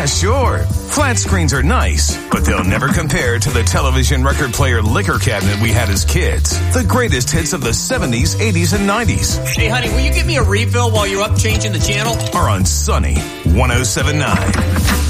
Yeah, sure. Flat screens are nice, but they'll never compare to the television record player liquor cabinet we had as kids. The greatest hits of the 70s, 80s, and 90s. Hey, honey, will you get me a refill while you're up changing the channel? Are on Sunny 107.9.